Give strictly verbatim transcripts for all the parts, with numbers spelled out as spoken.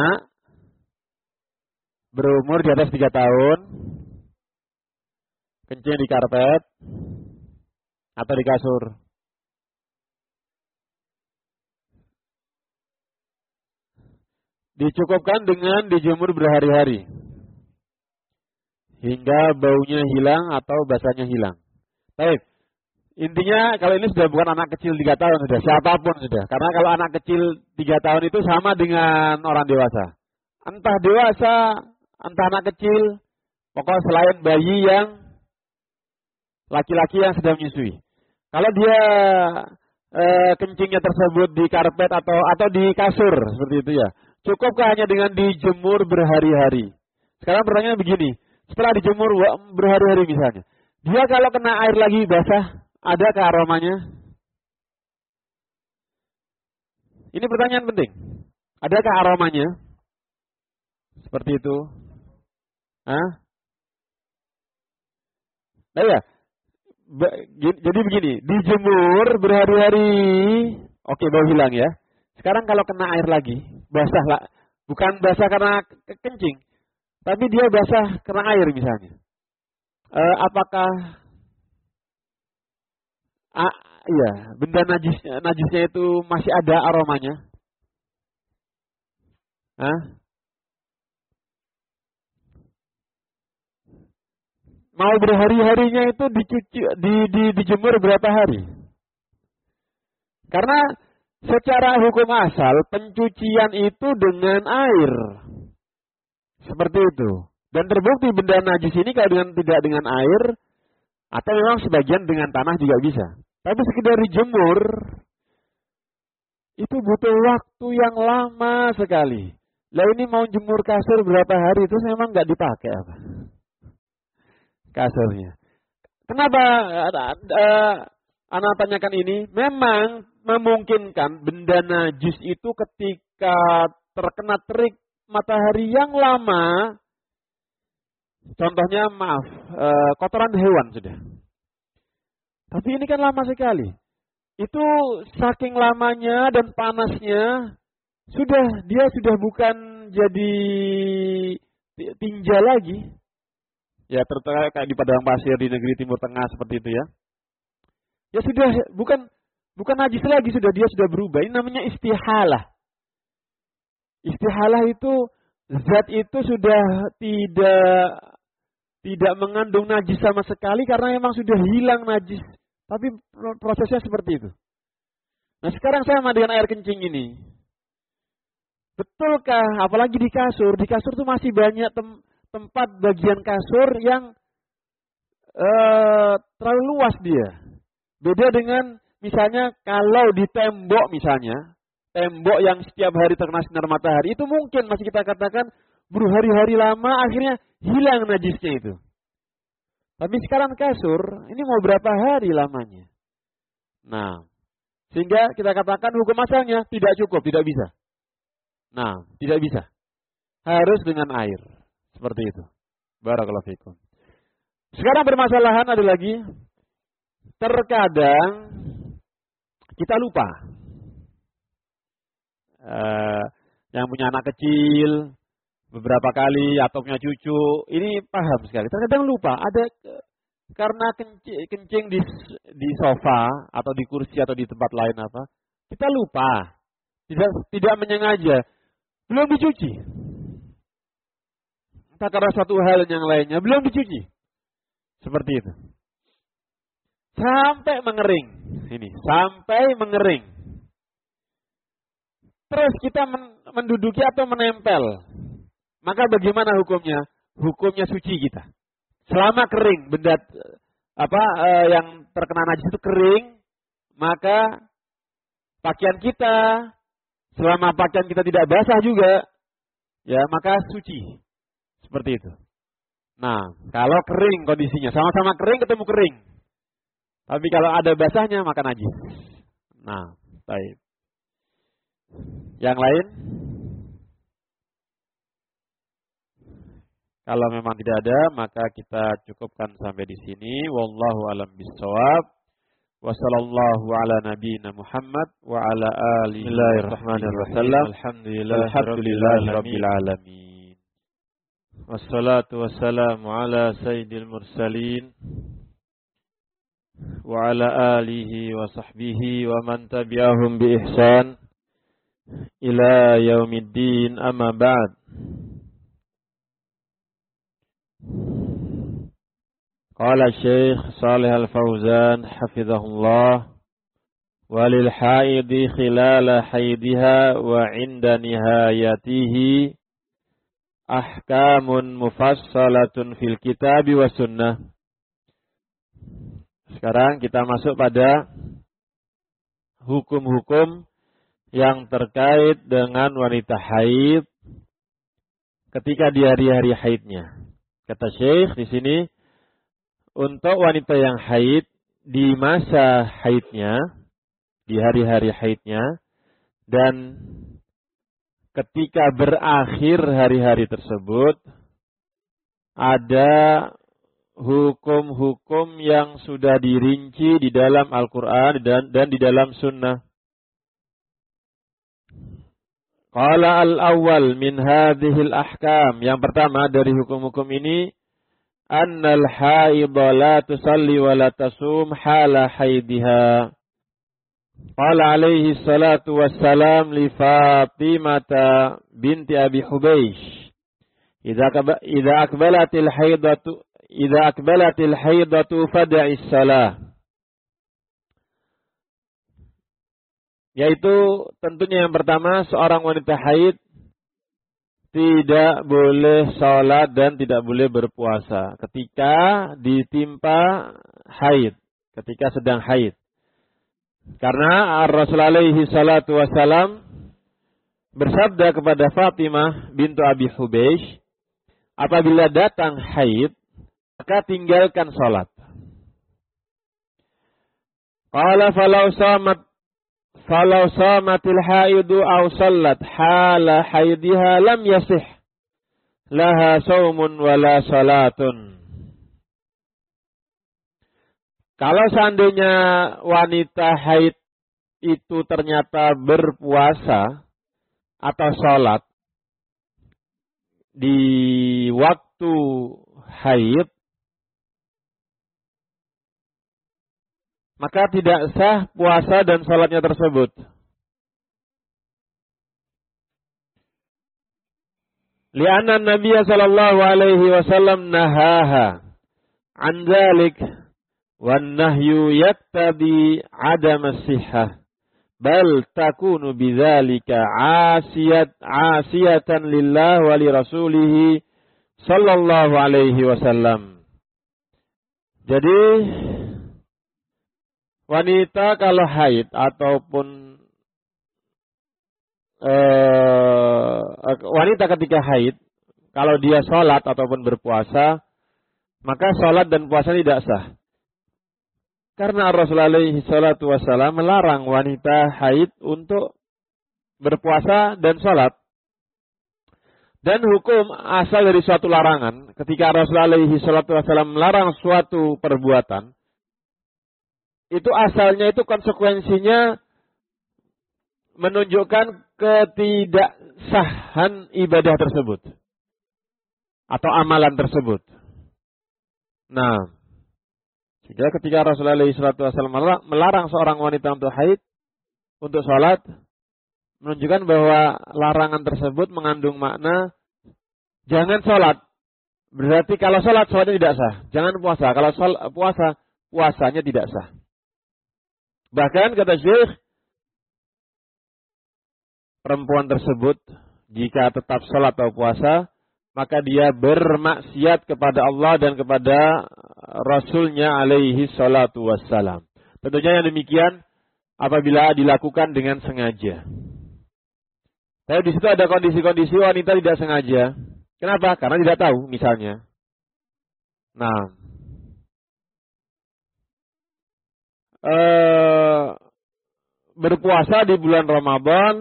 berumur di atas tiga tahun, kencing di karpet atau di kasur. Dicukupkan dengan dijemur berhari-hari hingga baunya hilang atau basahnya hilang. Baik. Intinya kalau ini sudah bukan anak kecil tiga tahun, sudah siapapun sudah. Karena kalau anak kecil tiga tahun itu sama dengan orang dewasa. Entah dewasa, entah anak kecil, pokoknya selain bayi yang laki-laki yang sedang menyusui. Kalau dia e, kencingnya tersebut di karpet atau atau di kasur seperti itu ya, cukupkah hanya dengan dijemur berhari-hari? Sekarang pertanyaannya begini, setelah dijemur berhari-hari misalnya, dia kalau kena air lagi basah, adakah aromanya? Ini pertanyaan penting. Adakah aromanya? Seperti itu. Hah? Nah ya, jadi begini, dijemur berhari-hari, oke bau hilang ya. Sekarang kalau kena air lagi, basah lah, bukan basah karena kencing, tapi dia basah karena air misalnya. E, apakah, ah, iya, benda najis, najisnya itu masih ada aromanya? Hah? Mau berhari-harinya itu dicuci, di, di, dijemur berapa hari? Karena secara hukum asal pencucian itu dengan air. Seperti itu. Dan terbukti benda najis ini kalau dengan tidak dengan air, atau memang sebagian dengan tanah juga bisa. Tapi sekedar dijemur, itu butuh waktu yang lama sekali. Lah ini mau jemur kasur berapa hari, itu memang nggak dipakai apa? Kasurnya. Kenapa uh, uh, anak tanyakan ini? Memang memungkinkan benda najis itu ketika terkena terik matahari yang lama, contohnya maaf, uh, kotoran hewan sudah. Tapi ini kan lama sekali. Itu saking lamanya dan panasnya, sudah dia sudah bukan jadi tinja lagi. Ya terutama kayak di padang pasir di negeri Timur Tengah seperti itu ya. Ya sudah bukan bukan najis lagi, sudah dia sudah berubah. Ini namanya istihalah. Istihalah itu zat itu sudah tidak tidak mengandung najis sama sekali karena memang sudah hilang najis. Tapi prosesnya seperti itu. Nah sekarang sama dengan air kencing ini. Betulkah? Apalagi di kasur. Di kasur tuh masih banyak tem tempat bagian kasur yang uh, terlalu luas dia. Beda dengan misalnya kalau di tembok misalnya, tembok yang setiap hari terkena sinar matahari, itu mungkin masih kita katakan berhari-hari lama akhirnya hilang najisnya itu. Tapi sekarang kasur, ini mau berapa hari lamanya? Nah, sehingga kita katakan hukum asalnya tidak cukup, tidak bisa. Nah, tidak bisa. Harus dengan air. Seperti itu. Barakallahu fikum. Sekarang permasalahan ada lagi. Terkadang kita lupa. Uh, yang punya anak kecil beberapa kali atau punya cucu, ini paham sekali. Terkadang lupa. Ada karena kencing, kencing di di sofa atau di kursi atau di tempat lain apa, kita lupa. Tidak tidak menyengaja. Belum dicuci. Karena satu hal yang lainnya belum dicuci. Seperti itu. Sampai mengering. Ini, sampai mengering. Terus kita menduduki atau menempel. Maka bagaimana hukumnya? Hukumnya suci kita. Selama kering, benda apa eh, yang terkena najis itu kering, maka pakaian kita, selama pakaian kita tidak basah juga, ya maka suci. Seperti itu. Nah, kalau kering kondisinya, sama-sama kering ketemu kering. Tapi kalau ada basahnya, maka najis. Nah, baik. Yang lain? Kalau memang tidak ada, maka kita cukupkan sampai di sini. Wallahu a'lam bishawab. Wa sallallahu ala nabiyyina Muhammad wa ala alihi Bismillahirrahmanirrahim. Alhamdulillahirabbil alamin. Wassalatu wassalamu ala sayyidil mursalin wa ala alihi wa sahbihi wa man tabi'ahum bi ihsan ila yaumiddin, amma ba'd. Qala Syekh Shalih Al-Fauzan hafizahullah, walil haidi khilala haidiha wa inda nihayatihi ahkamun mufassalatun fil kitabi wa sunnah. Sekarang kita masuk pada hukum-hukum yang terkait dengan wanita haid ketika di hari-hari haidnya. Kata Syekh di sini, untuk wanita yang haid di masa haidnya, di hari-hari haidnya, dan ketika berakhir hari-hari tersebut, ada hukum-hukum yang sudah dirinci di dalam Al-Quran dan, dan di dalam Sunnah. Qala al-awwal min hadhil ahkam. Yang pertama dari hukum-hukum ini, annal haidha la tusalli wa la tasum hala haidiha. Qala alaihi salatu wassalam li Fatimata binti Abi Hubeish, idza idza akbalatil haidatu idza akbalatil haidatu fad'is salah. Yaitu tentunya yang pertama, seorang wanita haid tidak boleh sholat dan tidak boleh berpuasa ketika ditimpa haid, ketika sedang haid. Karena Rasulullah alaihi salatu wassalam bersabda kepada Fatimah bintu Abi Hubeish, apabila datang haid, maka tinggalkan sholat. Qala falau samat Falau samatil haidu aw sallat hala haidiha lam yasih laha saumun wala salatun. Kalau seandainya wanita haid itu ternyata berpuasa atau salat di waktu haid, maka tidak sah puasa dan salatnya tersebut. Lianna Nabi sallallahu alaihi wasallam nahaha an dzalik wan nahyu yaktabi adam as-sihhah bal takunu bidzalika asiyat asiyatan lillah wa li rasulih sallallahu alaihi wasallam. Jadi wanita kalau haid ataupun eh, wanita ketika haid, kalau dia sholat ataupun berpuasa, maka sholat dan puasa tidak sah. Karena Rasulullah alaihi salatu wassalam melarang wanita haid untuk berpuasa dan sholat. Dan hukum asal dari suatu larangan, ketika Rasulullah alaihi salatu wassalam melarang suatu perbuatan, itu asalnya itu konsekuensinya menunjukkan ketidaksahan ibadah tersebut atau amalan tersebut. Nah, sehingga ketika Rasulullah shallallahu alaihi wasallam melarang seorang wanita untuk haid, untuk sholat, menunjukkan bahwa larangan tersebut mengandung makna jangan sholat. Berarti kalau sholat, sholatnya tidak sah. Jangan puasa. Kalau sholat, puasa, puasanya tidak sah. Bahkan kata Syekh, perempuan tersebut jika tetap sholat atau puasa, maka dia bermaksiat kepada Allah dan kepada Rasulnya alaihi salatu wassalam. Tentunya yang demikian apabila dilakukan dengan sengaja. Tapi di situ ada kondisi-kondisi wanita tidak sengaja. Kenapa? Karena tidak tahu misalnya. Nah, Eh, berpuasa di bulan Ramadan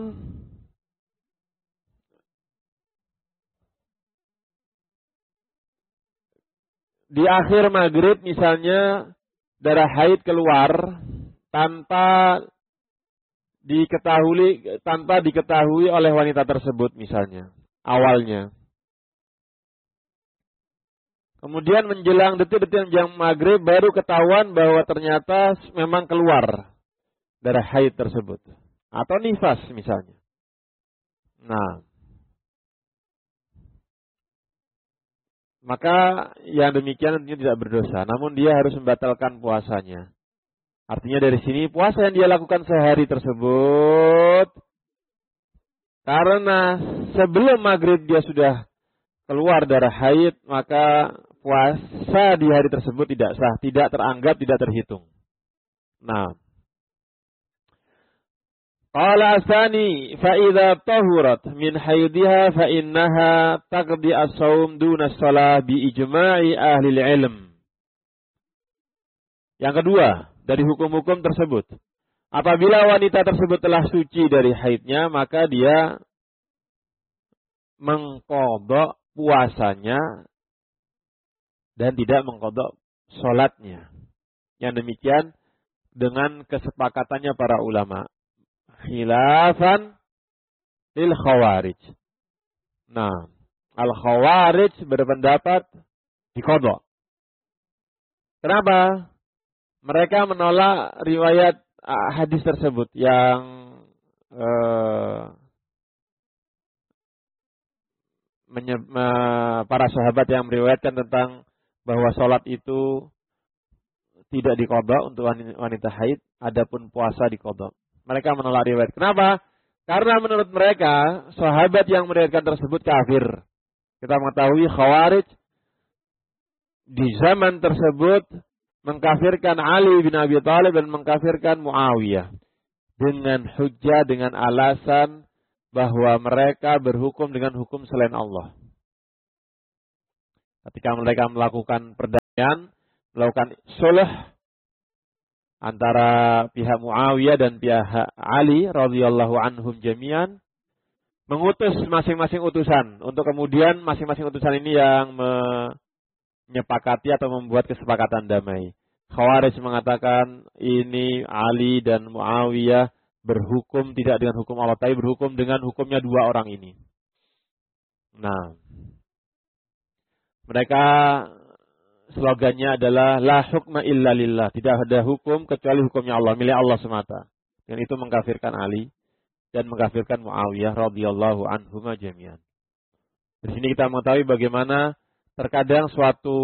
di akhir maghrib misalnya darah haid keluar tanpa diketahui tanpa diketahui oleh wanita tersebut misalnya awalnya. Kemudian menjelang detik-detik jam maghrib baru ketahuan bahwa ternyata memang keluar darah haid tersebut. Atau nifas misalnya. Nah. Maka yang demikian tentunya tidak berdosa. Namun dia harus membatalkan puasanya. Artinya dari sini puasa yang dia lakukan sehari tersebut. Karena sebelum maghrib dia sudah keluar darah haid. Maka puasa di hari tersebut tidak sah, tidak teranggap, tidak terhitung. Nah, qala asani fa idza tahurat min haidha fa innaha taqdi as-shaum duna as-shalah bi ijma'i ahli ilm. Yang kedua, dari hukum-hukum tersebut, apabila wanita tersebut telah suci dari haidnya, maka dia mengqadha puasanya dan tidak mengqadha salatnya. Yang demikian dengan kesepakatannya para ulama. Khilafan lil khawarij. Nah, al khawarij berpendapat diqadha. Kenapa? Mereka menolak riwayat hadis tersebut yang eh, menye- eh, para sahabat yang meriwayatkan tentang bahwa sholat itu tidak diqadha untuk wanita haid, adapun puasa diqadha. Mereka menolak riwayat. Kenapa? Karena menurut mereka, sahabat yang meriwayatkan tersebut kafir. Kita mengetahui Khawarij di zaman tersebut mengkafirkan Ali bin Abi Thalib dan mengkafirkan Muawiyah. Dengan hujjah, dengan alasan bahwa mereka berhukum dengan hukum selain Allah. Ketika mereka melakukan perdamaian, melakukan sulh antara pihak Muawiyah dan pihak Ali radhiyallahu anhum jami'an, mengutus masing-masing utusan untuk kemudian masing-masing utusan ini yang menyepakati atau membuat kesepakatan damai. Khawarij mengatakan ini Ali dan Muawiyah berhukum tidak dengan hukum Allah, tapi berhukum dengan hukumnya dua orang ini. Nah, mereka slogannya adalah la hukma illa lillah, tidak ada hukum kecuali hukumnya Allah, milik Allah semata. Dan itu mengkafirkan Ali dan mengkafirkan Muawiyah radhiyallahu anhuma jami'an. Di sini kita mengetahui bagaimana terkadang suatu